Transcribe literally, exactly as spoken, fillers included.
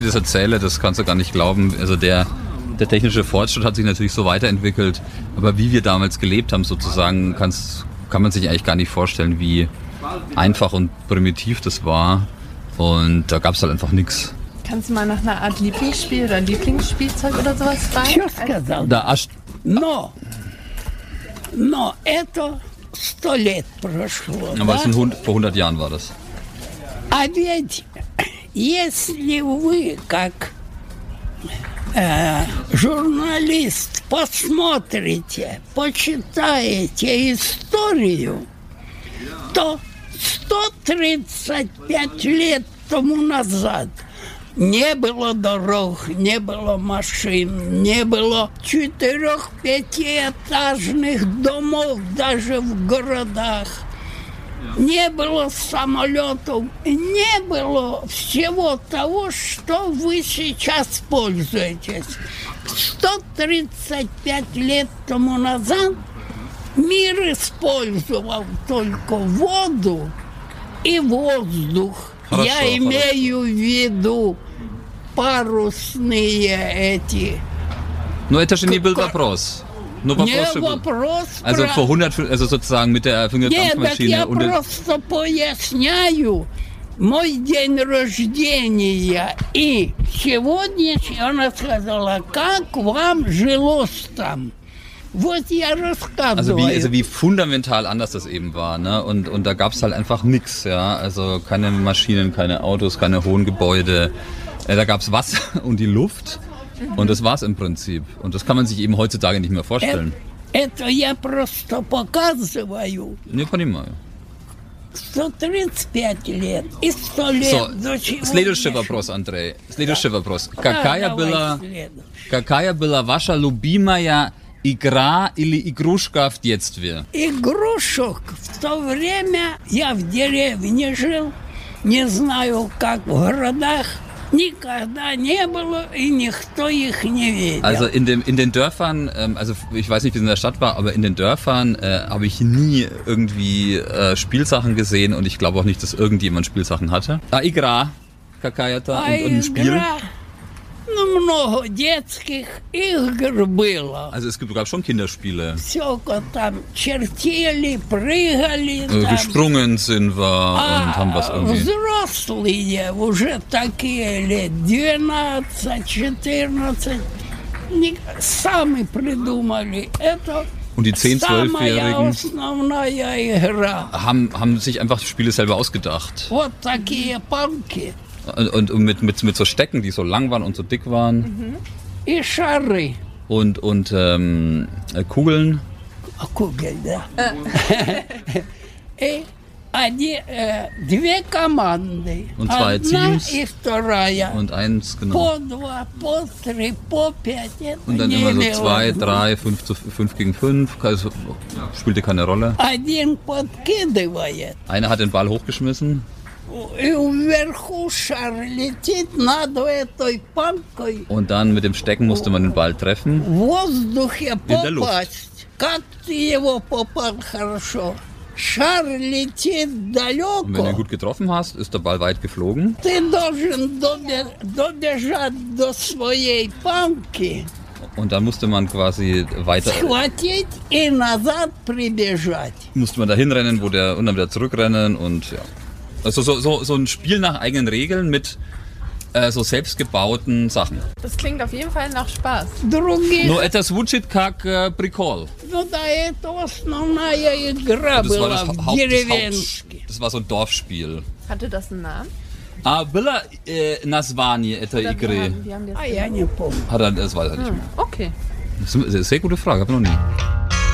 Das erzähle, das kannst du gar nicht glauben. Also der, der technische Fortschritt hat sich natürlich so weiterentwickelt, aber wie wir damals gelebt haben sozusagen, kann's, kann man sich eigentlich gar nicht vorstellen, wie einfach und primitiv das war. Und da gab es halt einfach nichts. Kannst du mal nach einer Art Lieblingsspiel oder Lieblingsspielzeug oder sowas fragen? Da Asch Но, но это сто лет прошло. Aber es sind hund, vor hundert Jahren war das. А ведь если вы, как э, журналист, посмотрите, почитаете историю, то сто тридцать пять лет тому назад не было дорог, не было машин, не было четырех-пятиэтажных домов даже в городах. Не было самолетов, не было всего того, что вы сейчас пользуетесь. сто тридцать пять лет тому назад мир использовал только воду и воздух. Хорошо, Я хорошо. имею в виду парусные эти. Но это же не был вопрос. Nur Не вопрос же был. вопрос Also про- vor hundert, also sozusagen mit der Erfindung der Нет, так я Dampfmaschine und der, просто поясняю. Мой день рождения и сегодняшний, она сказала, как вам жилось там? Вот я also рассказываю. wie, also wie fundamental anders das eben war, ne? Und, und da gab es halt einfach nichts, ja. Also keine Maschinen, keine Autos, keine hohen Gebäude. Äh, da gab es Wasser und die Luft. Und das war's im Prinzip. Und das kann man sich eben heutzutage nicht mehr vorstellen. Это я просто показываю. Не понимаю. сто тридцать пять лет и сто лет So, до чего. следующий вопрос, Андрей. Следующий вопрос. Да, Какая давай была, следующий. какая была ваша любимая игра или игрушка в детстве? Игрушек в то время я в деревне жил, не знаю, как в городах, никогда не было и никто их не видел. Also in, dem, in den Dörfern, ähm, also ich weiß nicht, wie es in der Stadt war, aber in den Dörfern äh, habe ich nie irgendwie äh, Spielsachen gesehen und ich glaube auch nicht, dass irgendjemand Spielsachen hatte. Ah, Igra, какая-то а und, und ein Spiel. игра, ну, много детских игр было. Also es gibt, gab schon Kinderspiele. Все там чертили, прыгали. Äh, там. gesprungen sind wir und haben was А irgendwie. взрослые уже такие лет двенадцать, четырнадцать, не- сами придумали. Это Und die zehn-, самая zwölfjährigen основная игра. haben, haben sich einfach Spiele selber ausgedacht. Вот такие палки Und, und, und mit, mit, mit so Stecken, die so lang waren und so dick waren. и шары. Und, und ähm, äh, Kugeln. А кугель, да. И они, э, две команды. Und zwei Одна Teams. и вторая. Und eins, genau. По два, по три, по пять. Это Und dann не immer so имело zwei, значения. drei, fünf, zu, fünf gegen fünf. Also spielte keine Rolle. Один подкидывает, Einer hat den Ball hochgeschmissen и вверху шар летит над этой палкой. und dann mit dem Stecken musste man den Ball treffen. В воздухе der Luft. попасть. Как ты его попал хорошо? Шар летит Und wenn du ihn далеко. gut getroffen hast, ist der Ball weit geflogen. Ты должен добе- добежать до своей палки, Und dann musste man quasi weiter, схватить и назад прибежать. musste man da hinrennen, wo der, und dann wieder zurückrennen und ja. Also so, so, so ein Spiel nach eigenen Regeln mit äh, so selbstgebauten Sachen. Das klingt auf jeden Fall nach Spaß. Других, Но это звучит как äh, прикол. ну да, это основная игра Das war была das, в Haupt, das, Haupt, деревенске. das war so ein Dorfspiel. Hatte das einen Namen? А было äh, название этой Oder wie игры? haben, wie haben die das А я genannt? не помню. Hat er, das weiß er nicht mehr. Okay. Das ist eine sehr gute Frage, habe ich noch nie.